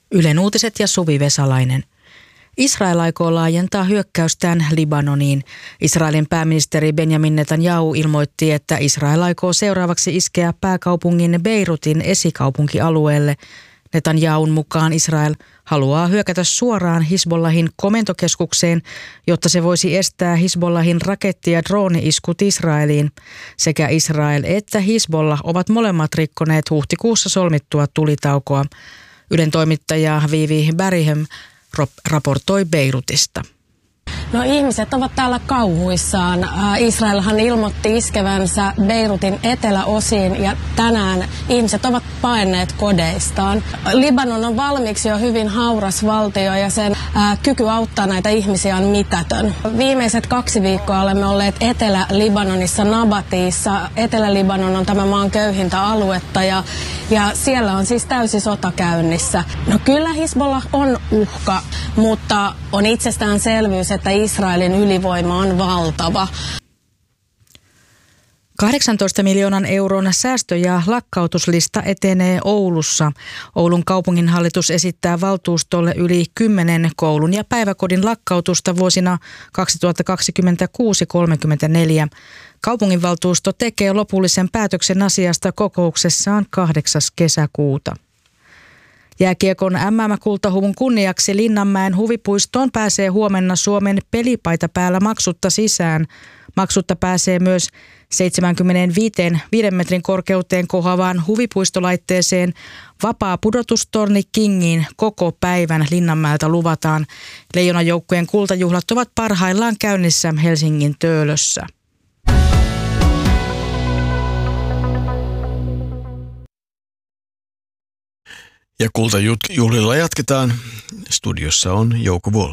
Ylen uutiset ja Suvi Vesalainen. Israel aikoo laajentaa hyökkäystään Libanoniin. Israelin pääministeri Benjamin Netanyahu ilmoitti, että Israel aikoo seuraavaksi iskeä pääkaupungin Beirutin esikaupunkialueelle. Netanyahun mukaan Israel haluaa hyökätä suoraan Hizbollahin komentokeskukseen, jotta se voisi estää Hizbollahin raketti- ja drooni-iskut Israeliin. Sekä Israel että Hizbollah ovat molemmat rikkoneet huhtikuussa solmittua tulitaukoa. Ylen toimittaja Vivi Barihem raportoi Beirutista. No ihmiset ovat täällä kauhuissaan. Israelhan ilmoitti iskevänsä Beirutin eteläosiin ja tänään ihmiset ovat paenneet kodeistaan. Libanon on valmiiksi jo hyvin hauras valtio ja sen kyky auttaa näitä ihmisiä on mitätön. Viimeiset 2 viikkoa olemme olleet Etelä-Libanonissa Nabatissa. Etelä-Libanon on tämän maan köyhintä aluetta ja siellä on siis täysi sota käynnissä. No kyllä Hizbollah on uhka, mutta on itsestäänselvyys, että Israelin ylivoima on valtava. 18 miljoonan euron säästö- ja lakkautuslista etenee Oulussa. Oulun kaupunginhallitus esittää valtuustolle yli 10 koulun ja päiväkodin lakkautusta vuosina 2026-34. Kaupunginvaltuusto tekee lopullisen päätöksen asiasta kokouksessaan 8. kesäkuuta. Jääkiekon MM-kultahuvun kunniaksi Linnanmäen huvipuistoon pääsee huomenna Suomen pelipaita päällä maksutta sisään. Maksutta pääsee myös 75 metrin korkeuteen kohoavaan huvipuistolaitteeseen. Vapaa pudotustorni Kingiin koko päivän Linnanmäeltä luvataan. Leijonajoukkueen kultajuhlat ovat parhaillaan käynnissä Helsingin Töölössä. Ja kultajuhlilla jatketaan. Studiossa on Jouko Vuolle.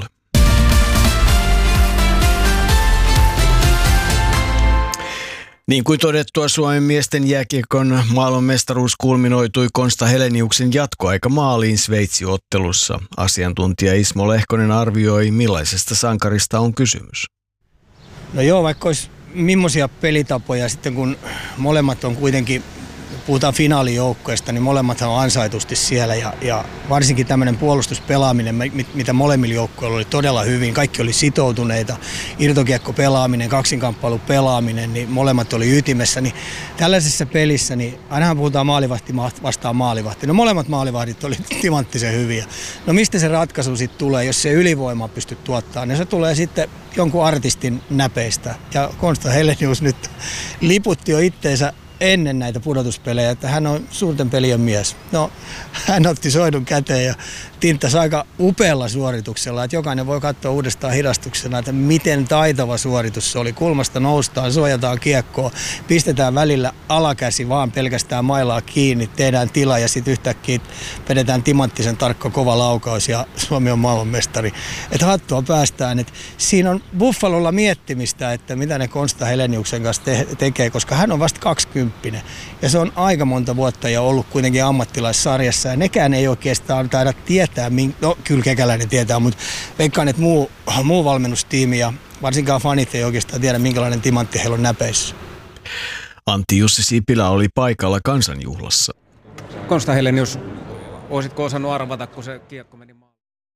Niin kuin todettua, Suomen miesten jääkiekon maailmanmestaruus kulminoitui Konsta Heleniuksen jatkoaikamaaliin Sveitsi-ottelussa. Asiantuntija Ismo Lehkonen arvioi, millaisesta sankarista on kysymys. No joo, vaikka olisi millaisia pelitapoja sitten, kun molemmat on kuitenkin, puhutaan finaalijoukkoista, niin molemmat on ansaitusti siellä ja varsinkin tämmöinen puolustuspelaaminen, mitä molemmilla joukkoilla oli todella hyvin. Kaikki oli sitoutuneita, irtokiekko pelaaminen, kaksinkamppailu pelaaminen, niin molemmat oli ytimessä. Niin tällaisessa pelissä, niin ainahan puhutaan maalivahti vastaan maalivahti. No molemmat maalivahdit oli timanttisen hyviä. No mistä se ratkaisu sitten tulee, jos se ylivoima pystyy tuottamaan, niin se tulee sitten jonkun artistin näpeistä. Ja Konsta Helenius nyt liputti jo itteensä ennen näitä pudotuspelejä, että hän on suurten pelien mies. No, hän otti soidun käteen ja tinttasi aika upealla suorituksella, että jokainen voi katsoa uudestaan hidastuksena, että miten taitava suoritus se oli. Kulmasta noustaan, suojataan kiekkoa, pistetään välillä alakäsi vaan pelkästään mailaa kiinni, tehdään tila ja sitten yhtäkkiä vedetään timanttisen tarkka kova laukaus ja Suomi on maailmanmestari. Että hattua päästään. Että siinä on Buffalolla miettimistä, että mitä ne Konsta Heleniuksen kanssa tekee, koska hän on vasta 20 ja se on aika monta vuotta ja ollut kuitenkin ammattilaissarjassa ja nekään ei oikeastaan taida tietää, no kyllä Kekäläinen tietää, mutta veikkaan, että muu valmennustiimi ja varsinkaan fanit ei oikeastaan tiedä, minkälainen timantti heillä on näpeissä. Antti Jussi Sipilä oli paikalla kansanjuhlassa. Konsta Helenius, olisitko osannut arvata, kun se kiekko meni